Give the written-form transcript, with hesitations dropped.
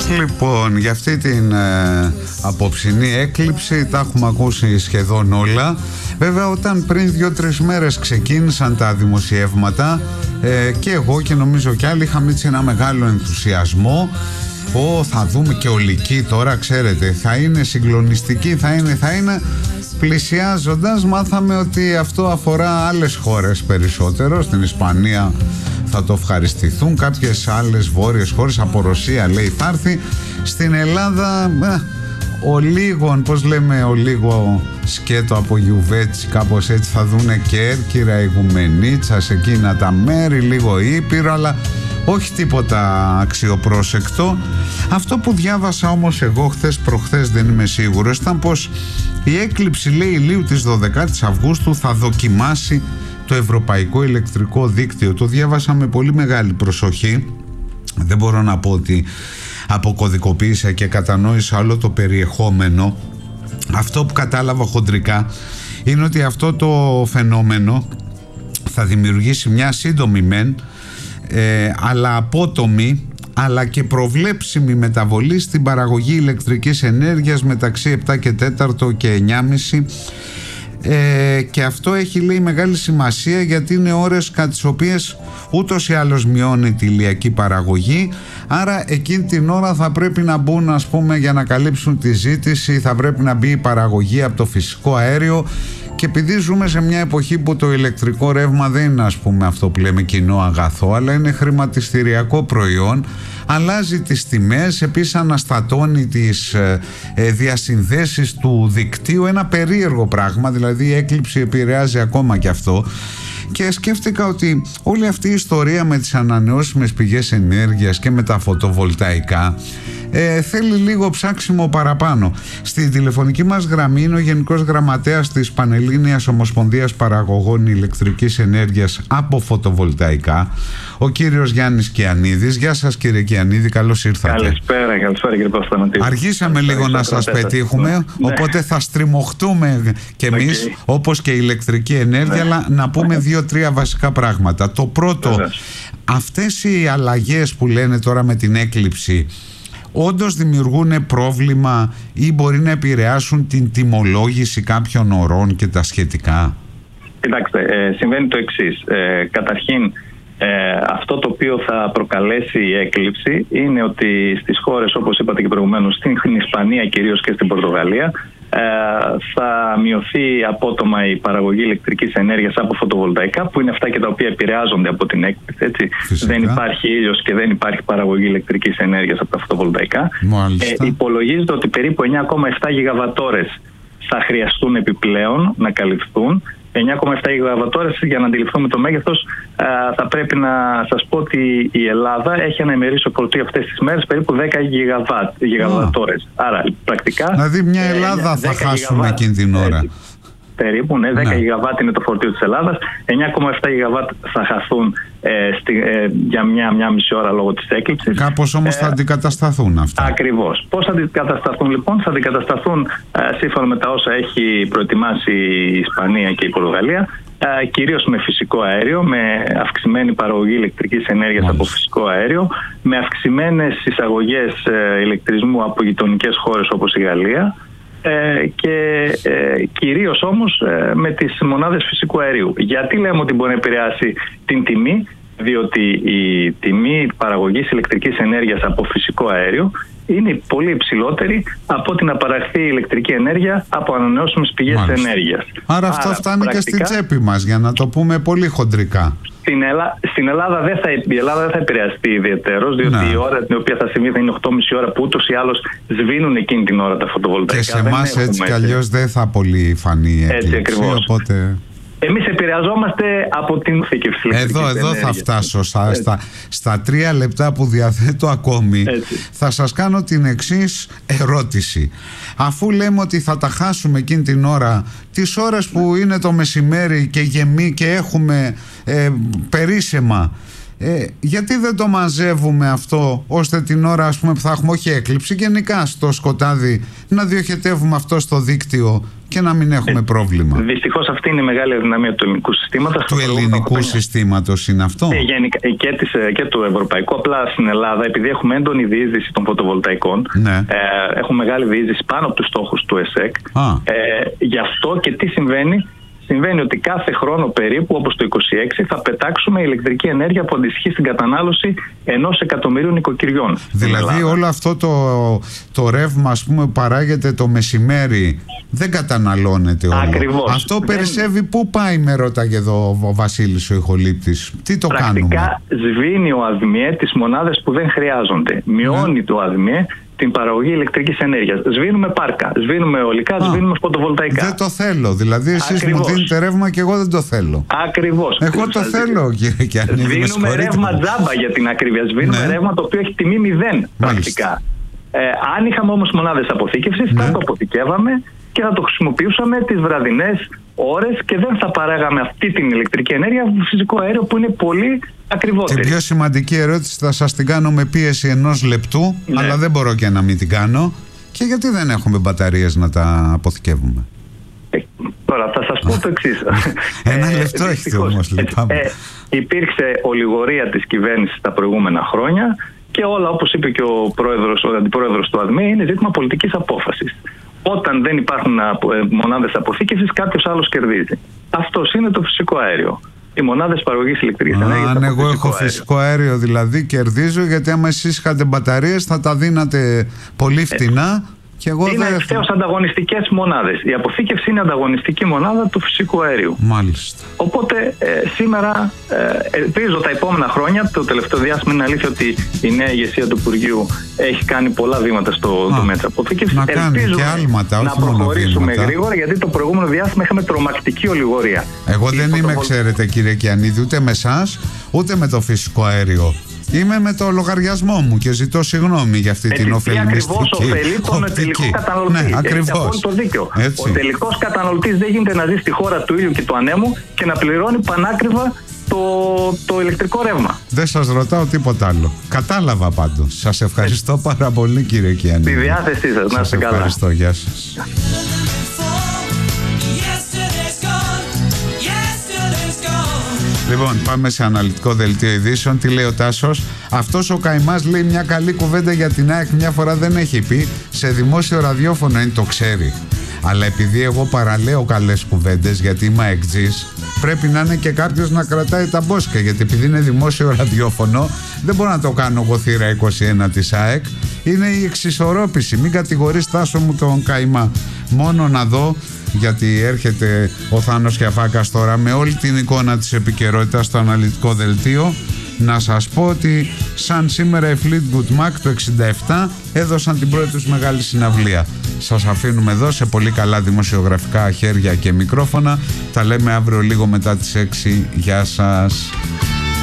Λοιπόν, για αυτή την απόψινή έκλειψη τα έχουμε ακούσει σχεδόν όλα. Βέβαια, όταν πριν 2-3 μέρες ξεκίνησαν τα δημοσιεύματα, και εγώ και νομίζω κι άλλοι είχαμε έτσι ένα μεγάλο ενθουσιασμό. Θα δούμε και ολική τώρα, ξέρετε, θα είναι συγκλονιστική, θα είναι. Πλησιάζοντας μάθαμε ότι αυτό αφορά άλλες χώρες περισσότερο. Στην Ισπανία θα το ευχαριστηθούν, κάποιες άλλες βόρειες χώρες, από Ρωσία λέει θα έρθει. Στην Ελλάδα ο λίγο σκέτο από Γιουβέτσι, κάπως έτσι θα δούνε Κέρκυρα, Ιγουμενίτσα, σε εκείνα τα μέρη, λίγο Ήπειρο, αλλά όχι τίποτα αξιοπρόσεκτο. Αυτό που διάβασα όμως εγώ χθες προχθές, δεν είμαι σίγουρος, ήταν πως η έκλειψη, λέει, ηλίου της 12ης Αυγούστου θα δοκιμάσει το Ευρωπαϊκό Ηλεκτρικό Δίκτυο. Το διάβασα με πολύ μεγάλη προσοχή. Δεν μπορώ να πω ότι αποκωδικοποίησα και κατανόησα όλο το περιεχόμενο. Αυτό που κατάλαβα χοντρικά είναι ότι αυτό το φαινόμενο θα δημιουργήσει μια σύντομη αλλά απότομη αλλά και προβλέψιμη μεταβολή στην παραγωγή ηλεκτρικής ενέργειας μεταξύ 7 και 4 και 9.30, και αυτό έχει, λέει, μεγάλη σημασία γιατί είναι ώρες κατά τις οποίες ούτως ή άλλως μειώνει τη ηλιακή παραγωγή, άρα εκείνη την ώρα θα πρέπει να μπουν, ας πούμε, για να καλύψουν τη ζήτηση, θα πρέπει να μπει η παραγωγή από το φυσικό αέριο. Και επειδή ζούμε σε μια εποχή που το ηλεκτρικό ρεύμα δεν είναι, ας πούμε, αυτό που λέμε κοινό αγαθό, αλλά είναι χρηματιστηριακό προϊόν, αλλάζει τις τιμές, επίσης αναστατώνει τις διασυνδέσεις του δικτύου, ένα περίεργο πράγμα, δηλαδή η έκλειψη επηρεάζει ακόμα και αυτό. Και σκέφτηκα ότι όλη αυτή η ιστορία με τις ανανεώσιμες πηγές ενέργειας και με τα φωτοβολταϊκά θέλει λίγο ψάξιμο παραπάνω. Στην τηλεφωνική μας γραμμή είναι ο Γενικός Γραμματέας της Πανελλήνιας Ομοσπονδίας Παραγωγών Ηλεκτρικής Ενέργειας από Φωτοβολταϊκά, ο κύριος Γιάννης Κιανίδης. Γεια σας, κύριε Κιανίδη, καλώς ήρθατε. Καλησπέρα κύριε Παπασταματίδη. Αργήσαμε λίγο να σας πετύχουμε, οπότε θα στριμωχτούμε κι εμείς, όπως και η ηλεκτρική ενέργεια, αλλά να πούμε 2-3 βασικά πράγματα. Το πρώτο, αυτές οι αλλαγές που λένε τώρα με την έκλειψη, όντως δημιουργούν πρόβλημα ή μπορεί να επηρεάσουν την τιμολόγηση κάποιων ωρών και τα σχετικά? Κοιτάξτε, συμβαίνει το εξής. Καταρχήν, αυτό το οποίο θα προκαλέσει η έκλειψη είναι ότι στις χώρες, όπως είπατε και προηγουμένως, στην Ισπανία κυρίως και στην Πορτογαλία, θα μειωθεί απότομα η παραγωγή ηλεκτρικής ενέργειας από φωτοβολταϊκά, που είναι αυτά και τα οποία επηρεάζονται από την έκλειψη. Έτσι. Δεν υπάρχει ήλιος και δεν υπάρχει παραγωγή ηλεκτρικής ενέργειας από τα φωτοβολταϊκά. Υπολογίζεται ότι περίπου 9,7 γιγαβατόρες θα χρειαστούν επιπλέον να καλυφθούν. 9,7 γιγαβατόρες, για να αντιληφθούμε το μέγεθος, θα πρέπει να σας πω ότι η Ελλάδα έχει ένα ημερήσιο φορτίο αυτές τις μέρες περίπου 10 γιγαβατόρες. Άρα πρακτικά, δηλαδή μια Ελλάδα θα χάσουμε εκείνη την ώρα. Περίπου, 10 γιγαβάτ είναι το φορτίο της Ελλάδας. 9,7 γιγαβάτ θα χαθούν για μια μισή ώρα λόγω της έκλειψης. Κάπως όμως θα αντικατασταθούν αυτά. Ακριβώς. Πώς θα αντικατασταθούν λοιπόν? Θα αντικατασταθούν σύμφωνα με τα όσα έχει προετοιμάσει η Ισπανία και η Πορτογαλία, κυρίως με φυσικό αέριο, με αυξημένη παραγωγή ηλεκτρικής ενέργειας από φυσικό αέριο, με αυξημένες εισαγωγές ηλεκτρισμού από γειτονικές χώρες όπως η Γαλλία, και κυρίως όμως με τις μονάδες φυσικού αερίου. Γιατί λέμε ότι μπορεί να επηρεάσει την τιμή? Διότι η τιμή παραγωγής ηλεκτρικής ενέργειας από φυσικό αέριο είναι πολύ υψηλότερη από την να παραχθεί ηλεκτρική ενέργεια από ανανεώσιμες πηγές ενέργειας. Άρα αυτό φτάνει πρακτικά και στην τσέπη μας, για να το πούμε πολύ χοντρικά. Στην Ελλάδα η Ελλάδα δεν θα επηρεαστεί ιδιαιτέρως, διότι η ώρα την οποία θα συμβεί θα είναι 8,5 ώρα, που ούτως ή άλλως σβήνουν εκείνη την ώρα τα φωτοβολταϊκά. Και σε εμάς έτσι κι αλλιώς δεν θα πολύ φανεί η έκλειψη. Έτσι ακριβώς. Οπότε... Εμείς επηρεαζόμαστε από την θήκευση ηλεκτρικής ενέργειας. Εδώ θα φτάσω στα 3 λεπτά που διαθέτω ακόμη. Θα σας κάνω την εξής ερώτηση. Αφού λέμε ότι θα τα χάσουμε εκείνη την ώρα, τις ώρες που είναι το μεσημέρι και γεμί και έχουμε περίσσεμα, Γιατί δεν το μαζεύουμε αυτό, ώστε την ώρα, ας πούμε, που θα έχουμε όχι έκλειψη, γενικά στο σκοτάδι, να διοχετεύουμε αυτό στο δίκτυο και να μην έχουμε πρόβλημα. Δυστυχώς αυτή είναι η μεγάλη αδυναμία του ελληνικού συστήματος. Του ελληνικού συστήματος είναι αυτό. Και του ευρωπαϊκού. Απλά στην Ελλάδα, επειδή έχουμε έντονη διείσδυση των φωτοβολταϊκών, έχουμε μεγάλη διείσδυση πάνω από τους στόχους του ΕΣΕΚ. Γι' αυτό και τι συμβαίνει. Συμβαίνει ότι κάθε χρόνο περίπου, όπως το 26, θα πετάξουμε ηλεκτρική ενέργεια που αντιστοιχεί στην κατανάλωση 1 εκατομμυρίου νοικοκυριών. Δηλαδή όλο αυτό το ρεύμα, ας πούμε, που παράγεται το μεσημέρι, δεν καταναλώνεται όλο. Ακριβώς. Αυτό περισσεύει. Πού πάει, με ρώταγε εδώ ο Βασίλης ο ηχολήπτης. Τι το κάνουμε? Πρακτικά σβήνει ο ΑΔΜΙΕ τις μονάδες που δεν χρειάζονται. Μειώνει το ΑΔΜΙΕ την παραγωγή ηλεκτρικής ενέργειας. Σβήνουμε πάρκα, σβήνουμε αιωλικά, σβήνουμε φωτοβολταϊκά. Δεν το θέλω. Δηλαδή, εσείς μου δίνετε ρεύμα και εγώ δεν το θέλω. Ακριβώς. Εγώ το θέλω, κύριε Κιαννίδη. Σβήνουμε ρεύμα τζάμπα, για την ακρίβεια. Σβήνουμε ρεύμα το οποίο έχει τιμή 0 πρακτικά. Αν είχαμε όμως μονάδες αποθήκευσης, θα το αποθηκεύαμε και θα το χρησιμοποιούσαμε τις βραδινές ώρες και δεν θα παράγαμε αυτή την ηλεκτρική ενέργεια από φυσικό αέριο που είναι πολύ ακριβότερη. Την πιο σημαντική ερώτηση θα σας την κάνω με πίεση 1 λεπτού, αλλά δεν μπορώ και να μην την κάνω. Και γιατί δεν έχουμε μπαταρίες να τα αποθηκεύουμε? Τώρα θα σας πω το εξής. 1 λεπτό έχετε όμως, λυπάμαι. Υπήρξε ολιγορία της κυβέρνησης τα προηγούμενα χρόνια και όλα, όπως είπε και ο αντιπρόεδρος του ΑΔΜΕ, είναι ζήτημα πολιτικής απόφασης. Όταν δεν υπάρχουν μονάδες αποθήκευσης, κάποιος άλλος κερδίζει. Αυτός είναι το φυσικό αέριο. Οι μονάδες παραγωγής ηλεκτρικής ενέργειας. Αν εγώ έχω φυσικό αέριο, δηλαδή κερδίζω, γιατί άμα εσείς είχατε μπαταρίες θα τα δίνατε πολύ φτηνά. Είναι ευθέως ανταγωνιστικές μονάδες. Η αποθήκευση είναι ανταγωνιστική μονάδα του φυσικού αερίου. Μάλιστα. Οπότε σήμερα ελπίζω τα επόμενα χρόνια, το τελευταίο διάστημα είναι αλήθεια ότι η νέα ηγεσία του Υπουργείου έχει κάνει πολλά βήματα στο τομέα της αποθήκευσης. Να κάνει και άλματα, όχι μόνο προχωρήσουμε γρήγορα, γιατί το προηγούμενο διάστημα είχαμε τρομακτική ολιγορία. Εγώ δεν είμαι, ξέρετε κύριε Κιαννίδη, ούτε με εσάς, ούτε με το φυσικό αέριο. Είμαι με το λογαριασμό μου και ζητώ συγγνώμη για αυτή την ωφελημιστική ακριβώς ωφελεί τον τελικό καταναλωτή. Ναι, ακριβώς. Το δίκιο. Ο τελικός καταναλωτής δεν γίνεται να ζει στη χώρα του ήλιου και του ανέμου και να πληρώνει πανάκριβα το ηλεκτρικό ρεύμα. Δεν σας ρωτάω τίποτα άλλο. Κατάλαβα πάντως. Σας ευχαριστώ πάρα πολύ, κύριε Κιαννίδη. Στη διάθεσή σας. Να είστε καλά. Ευχαριστώ. Γεια σας. Λοιπόν, πάμε σε αναλυτικό δελτίο ειδήσεων. Τι λέει ο Τάσος? Αυτός ο καημάς λέει μια καλή κουβέντα για την ΑΕΚ μια φορά δεν έχει πει. Σε δημόσιο ραδιόφωνο είναι, το ξέρει. Αλλά επειδή εγώ παραλέω καλές κουβέντες, γιατί είμαι αεκτζής, πρέπει να είναι και κάποιος να κρατάει τα μπόσκα. Γιατί επειδή είναι δημόσιο ραδιόφωνο, δεν μπορώ να το κάνω εγώ θύρα 21 της ΑΕΚ. Είναι η εξισορρόπηση. Μην κατηγορείς, Τάσο μου, τον καημά. Μόνο να δω, γιατί έρχεται ο Θάνος Κιαφάκας τώρα με όλη την εικόνα της επικαιρότητας στο αναλυτικό δελτίο. Να σας πω ότι σαν σήμερα οι Fleetwood Mac το 67 έδωσαν την πρώτη τους μεγάλη συναυλία. Σας αφήνουμε εδώ σε πολύ καλά δημοσιογραφικά χέρια και μικρόφωνα. Τα λέμε αύριο λίγο μετά τις 6. Γεια σας.